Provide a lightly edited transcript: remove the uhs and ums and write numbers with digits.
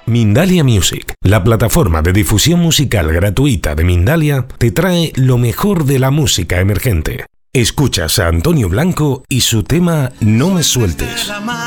Mindalia Music, la plataforma de difusión musical gratuita de Mindalia, te trae lo mejor de la música emergente. Escuchas a Antonio Blanco y su tema No me sueltes.